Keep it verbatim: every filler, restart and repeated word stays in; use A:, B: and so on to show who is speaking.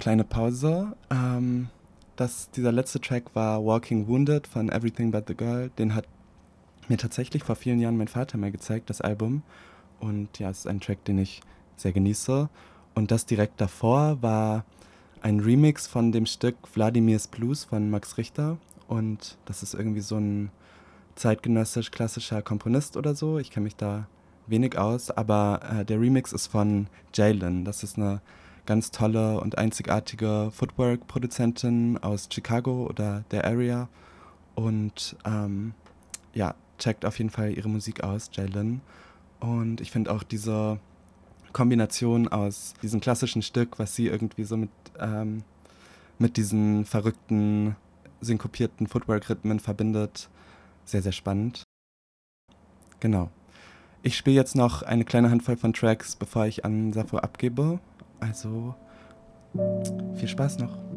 A: kleine Pause. Ähm, das, dieser letzte Track war Walking Wounded von Everything But The Girl. Den hat mir tatsächlich vor vielen Jahren mein Vater mal gezeigt, das Album. Und ja, es ist ein Track, den ich sehr genieße. Und das direkt davor war ein Remix von dem Stück Wladimirs Blues von Max Richter. Und das ist irgendwie so ein zeitgenössisch klassischer Komponist oder so. Ich kenne mich da wenig aus, aber äh, der Remix ist von Jalen. Das ist eine ganz tolle und einzigartige Footwork-Produzentin aus Chicago oder der Area. Und ähm, ja, checkt auf jeden Fall ihre Musik aus, Jalen. Und ich finde auch diese Kombination aus diesem klassischen Stück, was sie irgendwie so mit, ähm, mit diesen verrückten, synkopierten Footwork-Rhythmen verbindet, sehr, sehr spannend. Genau. Ich spiele jetzt noch eine kleine Handvoll von Tracks, bevor ich an Sappho abgebe. Also viel Spaß noch.